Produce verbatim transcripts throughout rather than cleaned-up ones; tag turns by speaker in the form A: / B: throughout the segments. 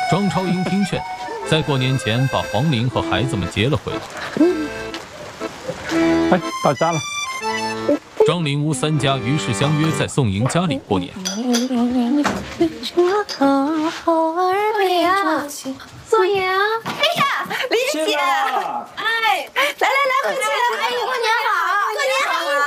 A: 庄超英听劝，在过年前把黄玲和孩子们接了回来。
B: 哎，到家了。
A: 庄林屋三家于是相约在宋莹家里过年。
C: 宋莹，哎呀，林姐，哎，来来来，快进来！哎，过年好，过年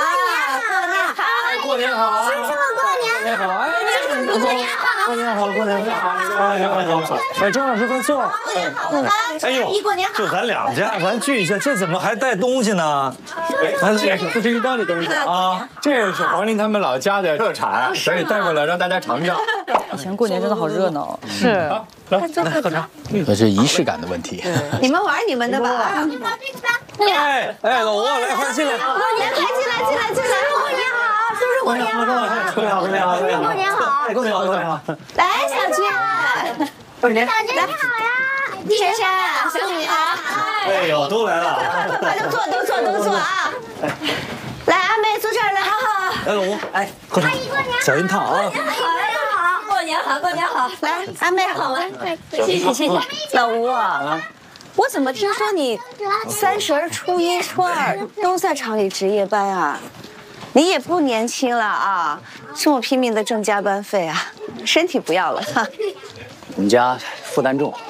C: 好，过年好，过年好，师傅过年好，
B: 哎，过年好，过年好，过年好，过年好！哎，张老师快坐。
C: 哎呦，过年好！
D: 就咱两家，咱聚一下，这怎么还带东西呢？
B: 咱这是不是一般的东西啊？这是黄林他们老家的特产，所以带过来让大家尝尝。
E: 以前过年真的好热闹，
B: 是。来，来喝茶。
F: 这是仪式感的问题。
C: 你们玩你们的吧。
D: 哎哎，老吴，来快进来。
C: 过年快进来，进来，进来！过年好，叔叔过年好，
D: 过年好，过年好，
C: 过年好，
D: 过年好，过年好。
C: 来，小君，过年，小君你好呀，珊珊，小女好。
D: 哎呦，都来了，
C: 快快快，都坐，都坐，都坐啊！来，阿妹坐这儿来，好好。
D: 哎，老吴，哎，喝茶，小樱烫啊。
C: 过年好，过年好，来，阿妹好啊，谢谢谢谢。老吴啊，我怎么听说你三十、初一、初二都在厂里值夜班啊？你也不年轻了啊，这么拼命的挣加班费啊，身体不要了哈。
F: 我们家负担重。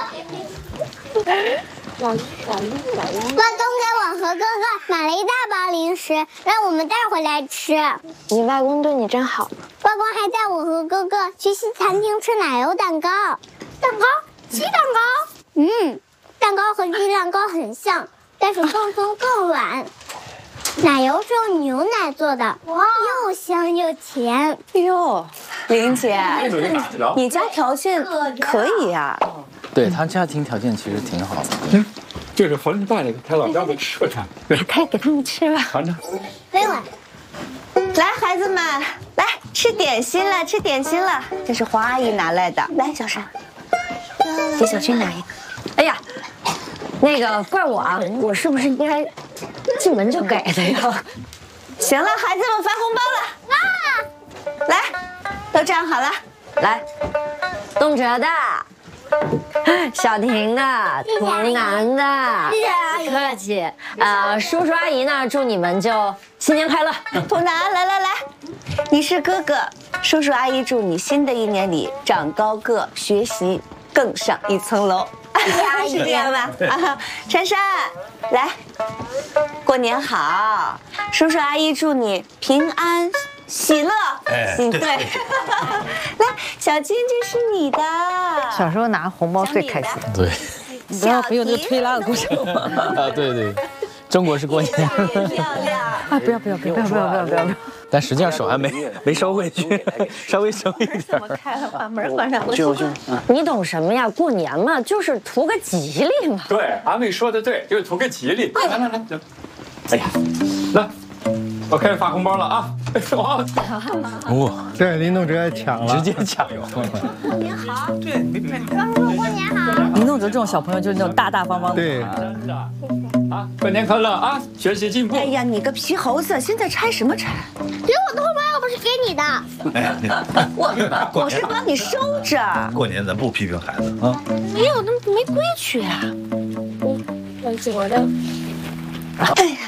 G: 外公给我和哥哥买了一大包零食，让我们带回来吃。
H: 你外公对你真好。
G: 外公还带我和哥哥去西餐厅吃奶油蛋糕。蛋糕？鸡蛋糕？嗯，蛋糕和鸡蛋糕很像，但是更松更软。奶油是用牛奶做的，哇，又香又甜。
C: 哎呦，玲姐，你家条件可以呀、啊。
F: 对他家庭条件其实挺好的。
B: 嗯，这是黄林带那个他老家的特产，
C: 快给他们吃吧。
B: 尝尝。
G: 飞碗。
C: 来，孩子们，来吃点心了，吃点心了。这是黄阿姨拿来的。来，小珊，给小军拿一个。
H: 哎呀，那个怪我啊，我是不是应该进门就给的呀？
C: 行了，孩子们发红包了啊！来，都站好了。
H: 来，东哲的。小婷的，童楠的，客气。呃，叔叔阿姨呢，祝你们就新年快乐。
C: 童楠，来来来，你是哥哥，叔叔阿姨祝你新的一年里长高个，学习更上一层楼。是这样吧？啊，珊珊，来，过年好，叔叔阿姨祝你平安。喜乐，
D: 哎，
C: 对，来，小金，这是你的。
E: 小时候拿红包最开心。
F: 对，
E: 你不要不用那个推拉的过程吗？
F: 啊，对对，中国是过年。
C: 漂亮
E: 啊！不要不要不要不要不要不要不要！
F: 但实际上手还没没收回去，稍微收一点。
C: 我开了，把门关上。
F: 就就，
H: 你懂什么呀？过年嘛，就是图个吉利嘛。
B: 对，阿妹说的对，就是图个吉利。来来来，哎呀，来。我开始发红包了啊！哇，
F: 哇，
B: 对，林东哲抢了，
F: 直接抢了。
G: 过年好，对，没骗你。过年好。
E: 林东哲这种小朋友就是那种大大方方的。
B: 对，啊，过年快乐啊，学习进步。
C: 哎呀，你个皮猴子，现在拆什么拆？
G: 给我的红包又不是给你的。
D: 哎呀，
C: 我我是帮你收着。
D: 过年咱不批评孩子啊。
C: 没有，那没规矩啊。
H: 嗯，我记我的。
C: 哎呀。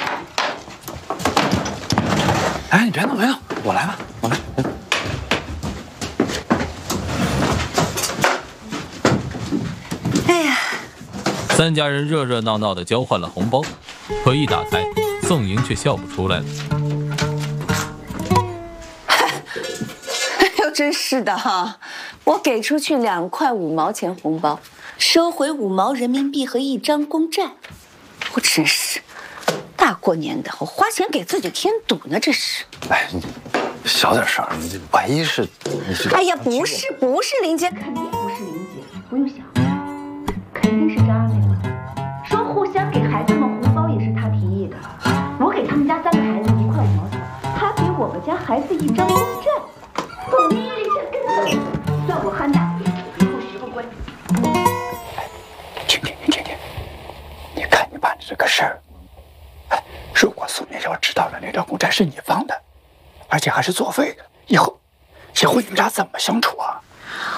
D: 哎，你别闹，别闹，我来吧，我来。
C: 哎呀，
A: 三家人热热闹闹地交换了红包，可一打开，宋莹却笑不出来了。
C: 哎呦，真是的哈！我给出去两块五毛钱红包，收回五毛人民币和一张公债，我真是。大过年的，我花钱给自己添堵呢，这是。
D: 哎，你小点声，你这万一是你是……
C: 哎呀，不是不是林姐，肯定不是林姐，不用想，肯定是张阿妹。说互相给孩子们红包也是她提议的，我给他们家三个孩子一块五毛钱，她给我们家孩子一张公债，我明明想跟走，算我憨大，以后学个乖。
I: 听听你听听，你看你办的这个事儿。如果苏明要知道了那张公债是你放的，而且还是作废的，以后以后你们俩怎么相处啊？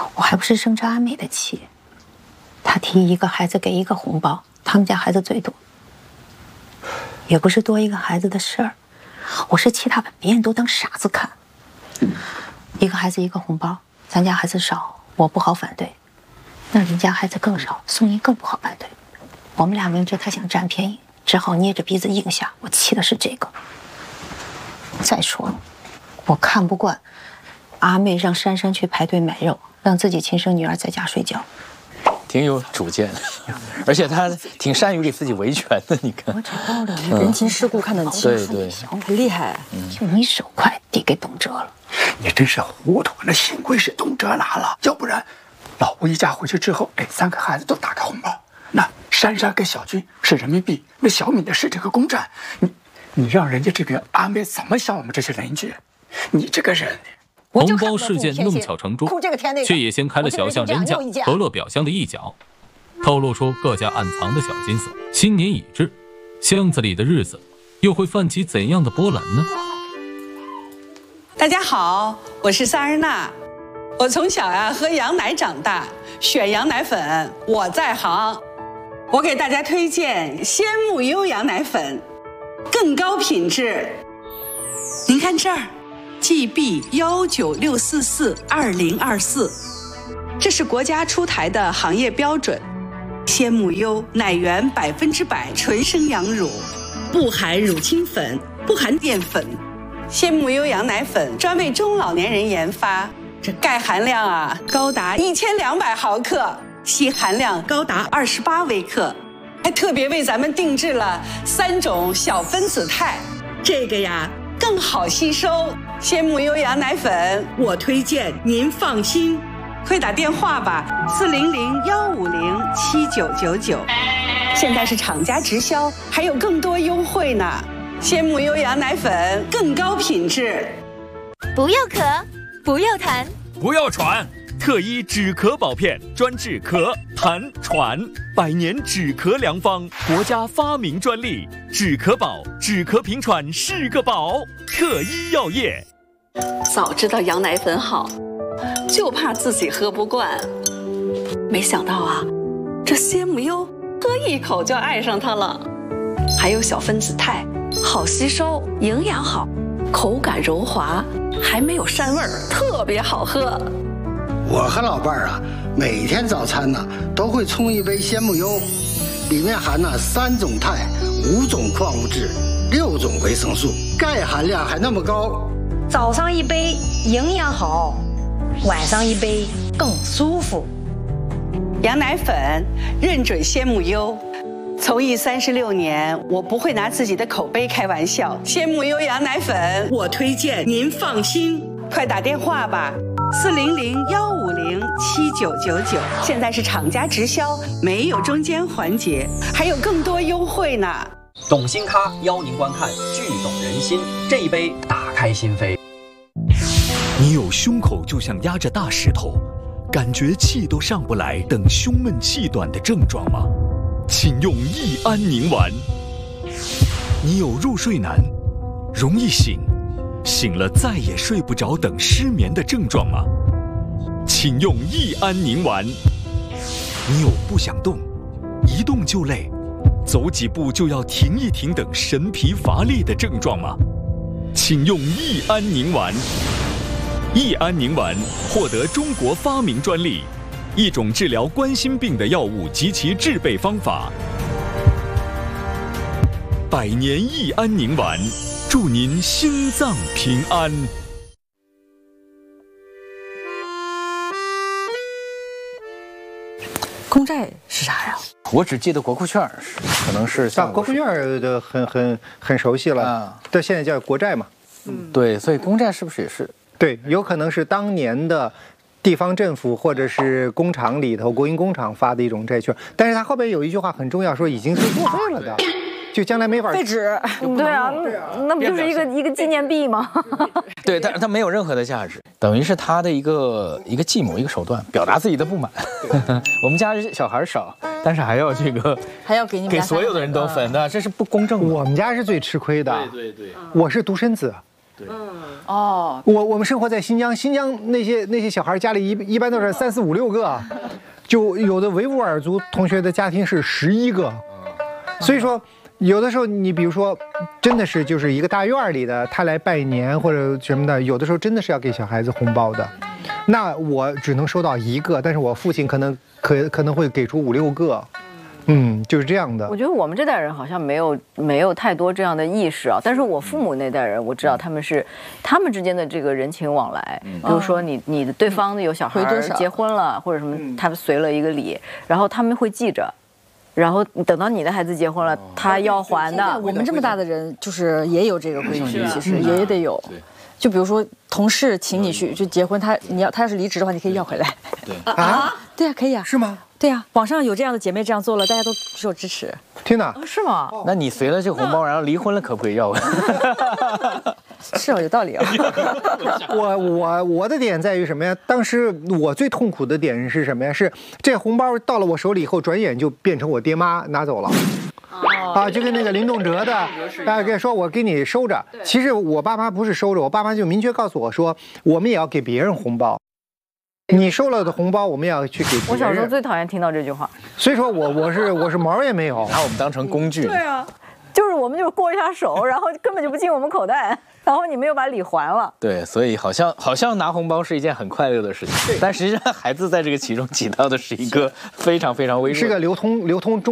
J: 我还不是生着阿美的气。他提一个孩子给一个红包，他们家孩子最多，也不是多一个孩子的事儿。我是气他把别人都当傻子看。一个孩子一个红包，咱家孩子少，我不好反对。那人家孩子更少，宋英更不好反对。我们俩明知他想占便宜，只好捏着鼻子应下。我气的是这个。再说了，我看不惯阿妹让珊珊去排队买肉，让自己亲生女儿在家睡觉。
F: 挺有主见，而且他挺善于给自己维权的。你看，
E: 我只报了人情世故看得清楚，
F: 对对，
E: 很厉害。
J: 就你手快递给董哲了，
I: 你真是糊涂。那幸亏是董哲拿了，要不然老吴一家回去之后，哎，三个孩子都打开红包。那珊珊跟小军是人民币，那小敏的是这个公债。你你让人家这边阿妹怎么想我们这些邻居？你这个人。
A: 红包事件弄巧成拙，却也掀开了小巷人家和乐表巷的一角，透露出各家暗藏的小心思。新年已至，巷子里的日子又会泛起怎样的波澜呢？
K: 大家好，我是萨日娜，我从小呀、啊、喝羊奶长大，选羊奶粉我在行。我给大家推荐鲜木优羊奶粉，更高品质。您看这儿。G B 幺九六四四二零二四，这是国家出台的行业标准。鲜木优奶源百分之百纯生羊乳，不含乳清粉，不含淀粉。鲜木优羊奶粉专为中老年人研发，这钙含量啊高达一千两百毫克，硒含量高达二十八微克，还特别为咱们定制了三种小分子肽，这个呀更好吸收。鲜木优羊奶粉，我推荐您放心，快打电话吧，四零零幺五零七九九九。现在是厂家直销，还有更多优惠呢。鲜木优羊奶粉更高品质。
C: 不要咳，不要痰，
L: 不要喘，特医止咳宝片，专治咳、痰、喘，百年止咳良方，国家发明专利，止咳宝，止咳平喘是个宝。特医药业。
K: 早知道羊奶粉好，就怕自己喝不惯。没想到啊，这鲜木优喝一口就爱上它了。还有小分子肽，好吸收，营养好，口感柔滑，还没有膻味儿，特别好喝。
M: 我和老伴儿啊，每天早餐呢都会冲一杯鲜木优，里面含了三种肽、五种矿物质、六种维生素，钙含量还那么高。
N: 早上一杯营养好，晚上一杯更舒服。
K: 羊奶粉认准鲜木优，从艺三十六年，我不会拿自己的口碑开玩笑。鲜木优羊奶粉，我推荐您放心，快打电话吧，四零零幺五零七九九九。现在是厂家直销，没有中间环节，还有更多优惠呢。
O: 懂心咖邀您观看剧懂人心，这一杯打开心扉。
L: 你有胸口就像压着大石头，感觉气都上不来等胸闷气短的症状吗？请用益安宁丸。你有入睡难、容易醒、醒了再也睡不着等失眠的症状吗？请用益安宁丸。你有不想动、一动就累、走几步就要停一停等神疲乏力的症状吗？请用益安宁丸。益安宁丸获得中国发明专利，一种治疗冠心病的药物及其制备方法。百年益安宁丸，祝您心脏平安。
E: 公债是啥呀？
F: 我只记得国库券，可能是像
P: 国库券的很很很熟悉了，这、啊、现在叫国债嘛。
F: 嗯，对，所以公债是不是也是？
P: 对，有可能是当年的地方政府或者是工厂里头国营工厂发的一种债券，但是它后边有一句话很重要，说已经是作废了的，就将来没法
E: 废纸。对啊，那不就是一个一个纪念币吗？
F: 对，但是它没有任何的价值，等于是他的一个一个计谋，一个手段，表达自己的不满。我们家小孩少，但是还要这个
E: 还要给你们
F: 给所有的人都分的，这是不公正的。
P: 我们家是最吃亏的。
B: 对对对，
P: 我是独生子。
F: 对，
E: 嗯，哦，
P: 我我们生活在新疆，新疆那些那些小孩家里一一般都是三四五六个，就有的维吾尔族同学的家庭是十一个，所以说。有的时候，你比如说，真的是就是一个大院里的，他来拜年或者什么的，有的时候真的是要给小孩子红包的。那我只能收到一个，但是我父亲可能可可能会给出五六个，嗯，就是这样的。
E: 我觉得我们这代人好像没有没有太多这样的意识啊，但是我父母那代人，我知道他们是他们之间的这个人情往来，比如说你你的对方有小孩结婚了或者什么，他们随了一个礼，然后他们会记着。然后等到你的孩子结婚了，他要还的。
Q: 我们这么大的人，就是也有这个规矩，其实也得有。就比如说同事请你去就结婚，他你要他要是离职的话，你可以要回来。
P: 对
Q: 啊，对呀，可以啊。
P: 是吗？
Q: 对呀，网上有这样的姐妹这样做了，大家都只有支持。
P: 天哪，
Q: 是吗？
F: 那你随了这个红包，然后离婚了，可不可以要？
Q: 是哦，有道理啊。
P: 我我我的点在于什么呀？当时我最痛苦的点是什么呀？是这红包到了我手里以后，转眼就变成我爹妈拿走了。啊，就跟那个林动辄的，大家说我给你收着。其实我爸妈不是收着，我爸妈就明确告诉我说，我们也要给别人红包。你收了的红包，我们也要去给别人。
E: 我小时候最讨厌听到这句话。
P: 所以说我我是我是毛也没有，
F: 拿我们当成工具。
E: 对啊。就是我们就是过一下手，然后根本就不进我们口袋，然后你没有把礼还了。
F: 对，所以好像好像拿红包是一件很快乐的事情，但实际上孩子在这个其中起到的是一个非常非常微弱，
P: 是个流通流通中。